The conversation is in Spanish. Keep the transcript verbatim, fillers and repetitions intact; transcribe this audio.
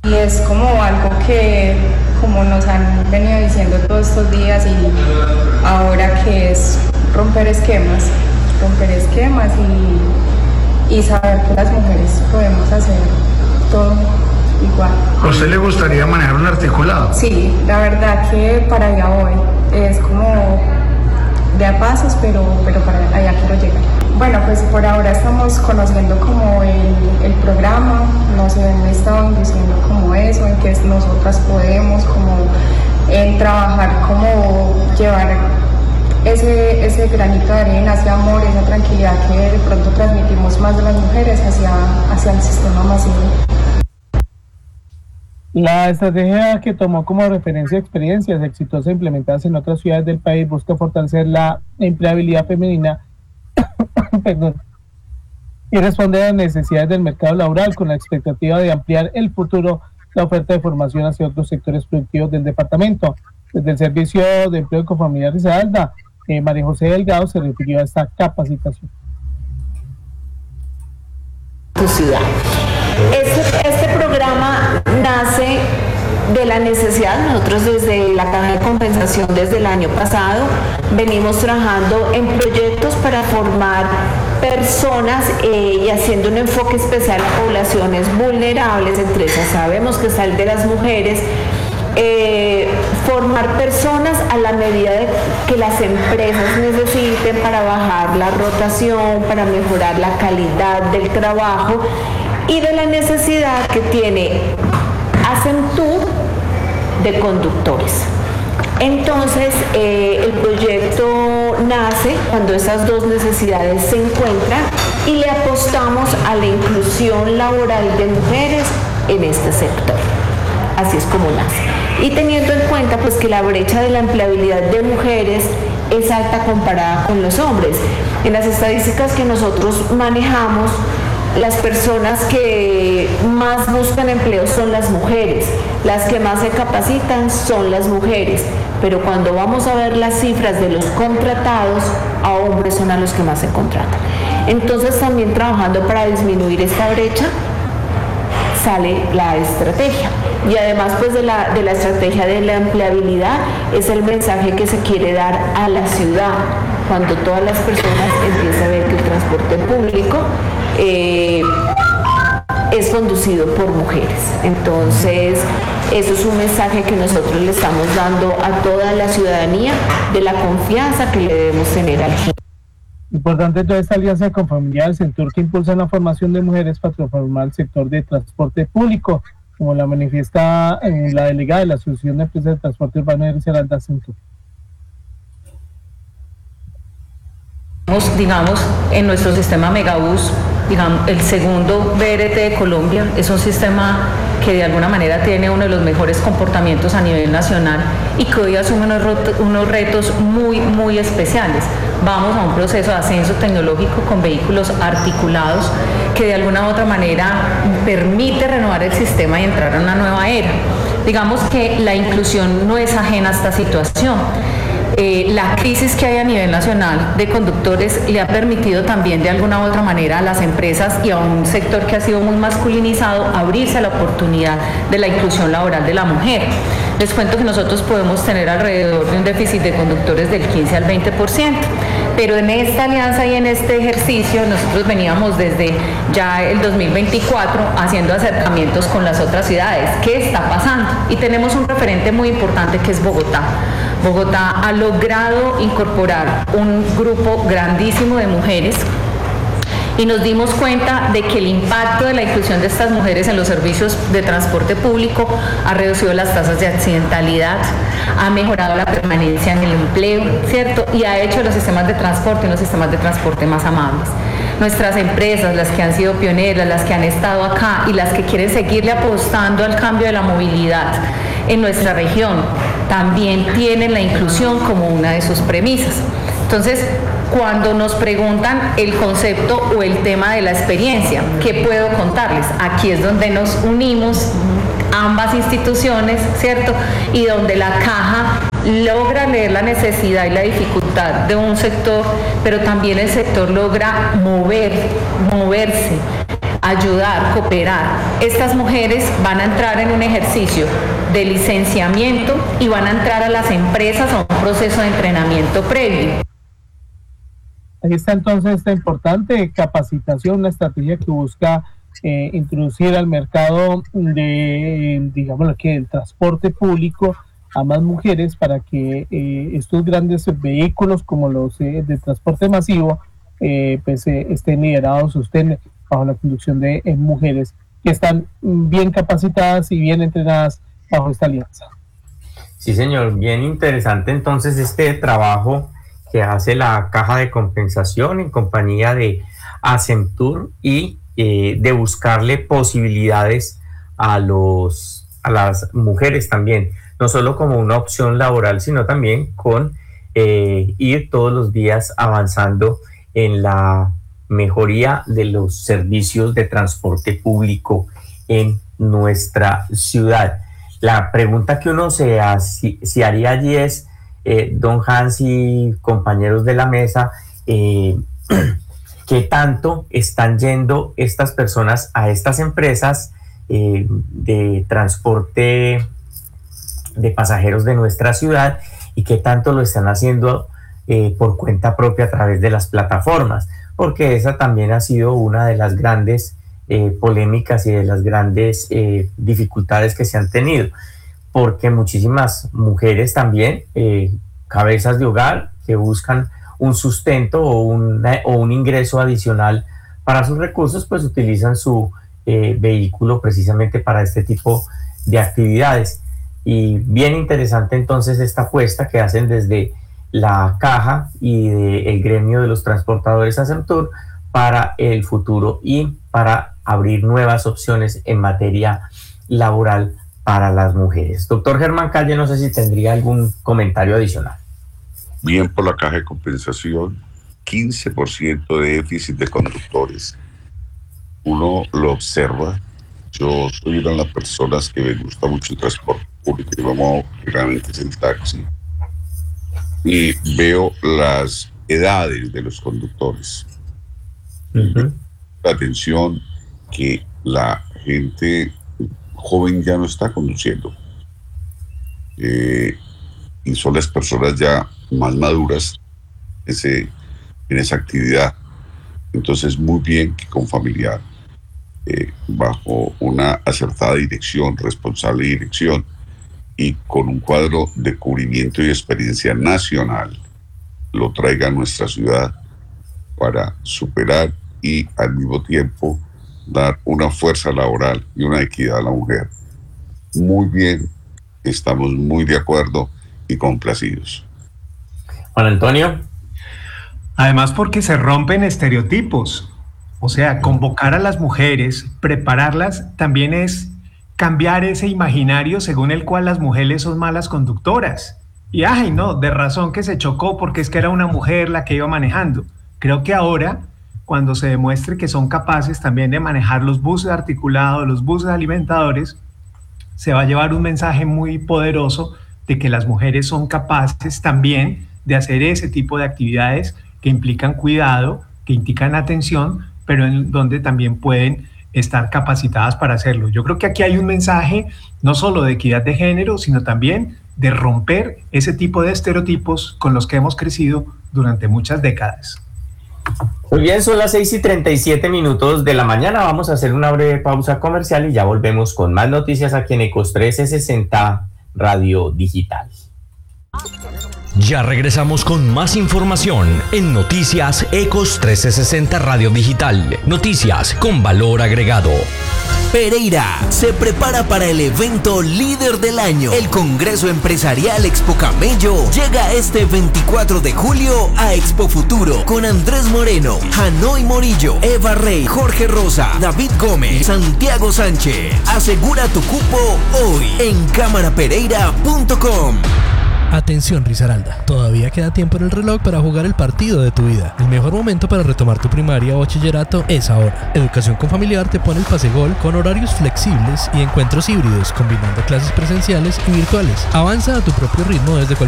Y es como algo que, como nos han venido diciendo todos estos días y ahora, que es romper esquemas, romper esquemas y, y saber que las mujeres podemos hacer todo igual. ¿A usted le gustaría manejar un articulado? Sí, la verdad que para allá voy. Es como de a pasos, pero, pero para allá quiero llegar. Bueno, pues por ahora estamos conociendo como el, el programa, nos han estado diciendo como eso, en que nosotras podemos como en trabajar, como llevar ese, ese granito de arena, ese amor, esa tranquilidad que de pronto transmitimos más de las mujeres hacia, hacia el sistema masivo. La estrategia que tomó como referencia experiencias exitosas implementadas en otras ciudades del país busca fortalecer la empleabilidad femenina perdón, y responder a las necesidades del mercado laboral con la expectativa de ampliar el futuro la oferta de formación hacia otros sectores productivos del departamento. Desde el Servicio de Empleo y Confamiliar de Risaralda, eh, María José Delgado se refirió a esta capacitación. Tu ciudad. Este, este programa nace de la necesidad. Nosotros desde la Caja de Compensación, desde el año pasado, venimos trabajando en proyectos para formar personas eh, y haciendo un enfoque especial a poblaciones vulnerables. Entre esas sabemos que está el de las mujeres. Eh, formar personas a la medida de que las empresas necesiten para bajar la rotación, para mejorar la calidad del trabajo y de la necesidad que tiene Acentur de conductores. Entonces, eh, el proyecto nace cuando esas dos necesidades se encuentran y le apostamos a la inclusión laboral de mujeres en este sector. Así es como nace. Y teniendo en cuenta pues que la brecha de la empleabilidad de mujeres es alta comparada con los hombres. En las estadísticas que nosotros manejamos, las personas que más buscan empleo son las mujeres, las que más se capacitan son las mujeres, pero cuando vamos a ver las cifras de los contratados, a hombres son a los que más se contratan. Entonces, también trabajando para disminuir esta brecha, sale la estrategia. Y además pues de la, de la estrategia de la empleabilidad es el mensaje que se quiere dar a la ciudad cuando todas las personas empiezan a ver que el transporte público eh, es conducido por mujeres. Entonces eso es un mensaje que nosotros le estamos dando a toda la ciudadanía de la confianza que le debemos tener al género. Importante toda esta alianza con Confamiliar del Centur que impulsa la formación de mujeres para transformar el sector de transporte público, como la manifiesta eh, la delegada de la Asociación de Empresas de Transporte Urbano de Risaralda, Centur. Digamos, en nuestro sistema Megabús, digamos, el segundo B R T de Colombia, es un sistema que de alguna manera tiene uno de los mejores comportamientos a nivel nacional y que hoy asume unos, unos retos muy, muy especiales. Vamos a un proceso de ascenso tecnológico con vehículos articulados que de alguna u otra manera permite renovar el sistema y entrar a una nueva era. Digamos que la inclusión no es ajena a esta situación. Eh, la crisis que hay a nivel nacional de conductores le ha permitido también de alguna u otra manera a las empresas y a un sector que ha sido muy masculinizado abrirse a la oportunidad de la inclusión laboral de la mujer. Les cuento que nosotros podemos tener alrededor de un déficit de conductores del quince al veinte por ciento, pero en esta alianza y en este ejercicio nosotros veníamos desde ya el dos mil veinticuatro haciendo acercamientos con las otras ciudades. ¿Qué está pasando? Y tenemos un referente muy importante que es Bogotá. Bogotá ha logrado incorporar un grupo grandísimo de mujeres y nos dimos cuenta de que el impacto de la inclusión de estas mujeres en los servicios de transporte público ha reducido las tasas de accidentalidad, ha mejorado la permanencia en el empleo, ¿cierto? Y ha hecho los sistemas de transporte unos sistemas de transporte más amables. Nuestras empresas, las que han sido pioneras, las que han estado acá y las que quieren seguirle apostando al cambio de la movilidad en nuestra región, también tienen la inclusión como una de sus premisas. Entonces, cuando nos preguntan el concepto o el tema de la experiencia, ¿qué puedo contarles? Aquí es donde nos unimos ambas instituciones, ¿cierto? Y donde la caja logra leer la necesidad y la dificultad de un sector, pero también el sector logra mover, moverse, ayudar, cooperar. Estas mujeres van a entrar en un ejercicio de licenciamiento y van a entrar a las empresas a un proceso de entrenamiento previo. Ahí está entonces esta importante capacitación, una estrategia que busca eh, introducir al mercado de, digamos que el transporte público a más mujeres para que eh, estos grandes vehículos como los eh, de transporte masivo eh, pues eh, estén liderados, estén bajo la conducción de eh, mujeres que están bien capacitadas y bien entrenadas bajo esta alianza. Sí, señor, bien interesante entonces este trabajo que hace la Caja de Compensación en compañía de Accenture y eh, de buscarle posibilidades a, los, a las mujeres también, no solo como una opción laboral, sino también con eh, ir todos los días avanzando en la mejoría de los servicios de transporte público en nuestra ciudad. La pregunta que uno se, si, si haría allí es, eh, don Hans y compañeros de la mesa, eh, ¿qué tanto están yendo estas personas a estas empresas eh, de transporte de pasajeros de nuestra ciudad y qué tanto lo están haciendo eh, por cuenta propia a través de las plataformas? Porque esa también ha sido una de las grandes eh, polémicas y de las grandes eh, dificultades que se han tenido, porque muchísimas mujeres también, eh, cabezas de hogar, que buscan un sustento o, una, o un ingreso adicional para sus recursos, pues utilizan su eh, vehículo precisamente para este tipo de actividades. Y bien interesante entonces esta apuesta que hacen desde la Caja y del gremio de los transportadores Accenture para el futuro y para abrir nuevas opciones en materia laboral para las mujeres. Doctor Germán Calle, no sé si tendría algún comentario adicional. Bien por la Caja de Compensación, quince por ciento de déficit de conductores. Uno lo observa. Yo soy una de las personas que me gusta mucho el transporte público, yo me muevo realmente es el taxi. Y veo las edades de los conductores. Uh-huh. La atención que la gente joven ya no está conduciendo. Eh, y son las personas ya más maduras ese, en esa actividad. Entonces, muy bien que con familiar, eh, bajo una acertada dirección, responsable dirección, y con un cuadro de cubrimiento y experiencia nacional, lo traiga a nuestra ciudad para superar y al mismo tiempo dar una fuerza laboral y una equidad a la mujer. Muy bien, estamos muy de acuerdo y complacidos. Juan Antonio. Además, porque se rompen estereotipos, o sea, convocar a las mujeres, prepararlas, también es cambiar ese imaginario según el cual las mujeres son malas conductoras. Y ay, no, de razón que se chocó porque es que era una mujer la que iba manejando. Creo que ahora, cuando se demuestre que son capaces también de manejar los buses articulados, los buses alimentadores, se va a llevar un mensaje muy poderoso de que las mujeres son capaces también de hacer ese tipo de actividades que implican cuidado, que implican atención, pero en donde también pueden estar capacitadas para hacerlo. Yo creo que aquí hay un mensaje no solo de equidad de género, sino también de romper ese tipo de estereotipos con los que hemos crecido durante muchas décadas. Muy bien, son las seis y treinta y siete minutos de la mañana. Vamos a hacer una breve pausa comercial y ya volvemos con más noticias aquí en Ecos trescientos sesenta Radio Digital. Ya regresamos con más información en Noticias Ecos trescientos sesenta Radio Digital. Noticias con valor agregado. Pereira se prepara para el evento Líder del Año. El Congreso Empresarial Expo Camello llega este veinticuatro de julio a Expo Futuro con Andrés Moreno, Hanoi Morillo, Eva Rey, Jorge Rosa, David Gómez, Santiago Sánchez. Asegura tu cupo hoy en cámara pereira punto com. Atención Risaralda, todavía queda tiempo en el reloj para jugar el partido de tu vida. El mejor momento para retomar tu primaria o bachillerato es ahora. Educación con Familiar te pone el pase gol con horarios flexibles y encuentros híbridos, combinando clases presenciales y virtuales. Avanza a tu propio ritmo desde cualquier